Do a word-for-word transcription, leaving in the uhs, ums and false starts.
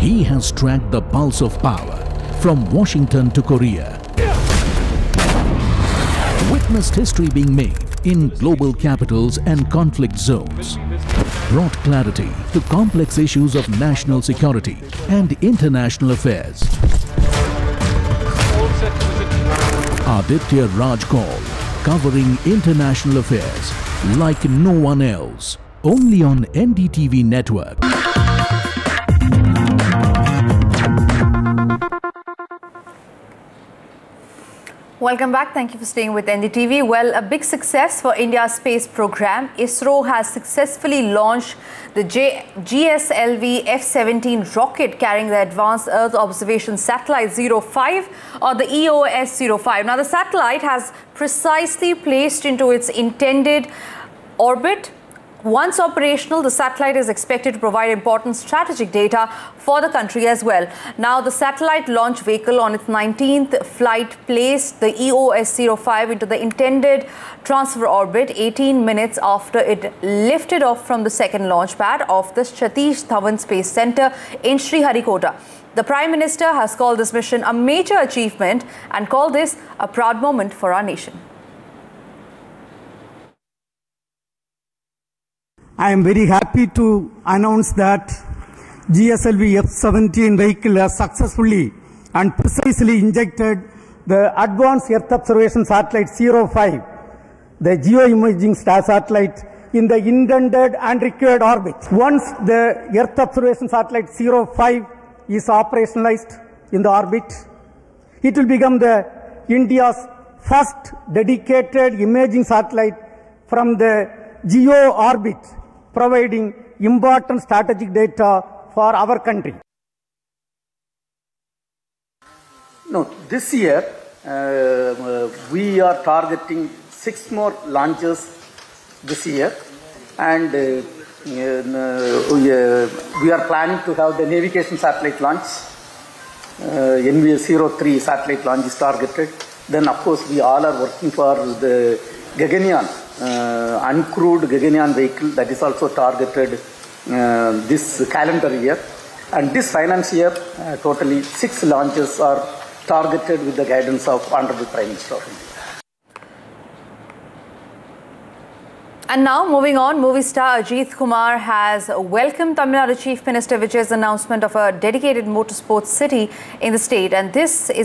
He has tracked the pulse of power from Washington to Korea. Witnessed history being made in global capitals and conflict zones. Brought clarity to complex issues of national security and international affairs. Aditya Raj Kaul, covering international affairs like no one else. Only on N D T V network. Welcome back. Thank you for staying with N D T V. Well, a big success for India's space program. ISRO has successfully launched the G S L V F seventeen rocket carrying the Advanced Earth Observation Satellite zero five or the E O S zero five. Now, the satellite has precisely placed into its intended orbit. Once operational, the satellite is expected to provide important strategic data for the country as well. Now, the satellite launch vehicle on its nineteenth flight placed the E O S zero five into the intended transfer orbit eighteen minutes after it lifted off from the second launch pad of the Satish Dhawan Space Center in Sriharikota. The Prime Minister has called this mission a major achievement and called this a proud moment for our nation. I am very happy to announce that G S L V F seventeen vehicle has successfully and precisely injected the Advanced Earth Observation Satellite zero five, the geoimaging star satellite, in the intended and required orbit. Once the Earth Observation Satellite zero five is operationalized in the orbit, it will become the India's first dedicated imaging satellite from the geo orbit, providing important strategic data for our country. No, this year uh, we are targeting six more launches this year, and uh, uh, we, uh, we are planning to have the navigation satellite launch. Uh, N V S zero three satellite launch is targeted. Then, of course, we all are working for the Gaganyaan, uh, uncrewed Gaganyaan vehicle that is also targeted uh, this calendar year. And this finance year, uh, totally six launches are targeted with the guidance of Honorable Prime Minister of India. And now, moving on, movie star Ajith Kumar has welcomed Tamil Nadu Chief Minister Vijay's announcement of a dedicated motorsports city in the state. And this is